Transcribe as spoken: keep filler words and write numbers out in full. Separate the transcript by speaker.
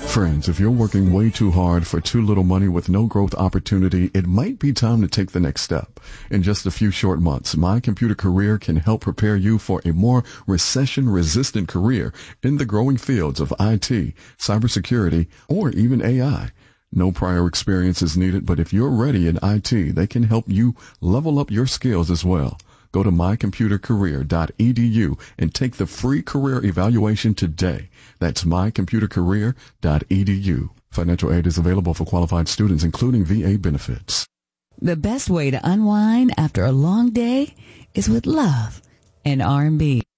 Speaker 1: Friends, if you're working way too hard for too little money with no growth opportunity, it might be time to take the next step. In just a few short months, My Computer Career can help prepare you for a more recession-resistant career in the growing fields of I T, cybersecurity, or even A I. No prior experience is needed, but if you're ready in I T, they can help you level up your skills as well. Go to my computer career dot e d u and take the free career evaluation today. That's my computer career dot e d u. Financial aid is available for qualified students, including V A benefits.
Speaker 2: The best way to unwind after a long day is with love and R and B.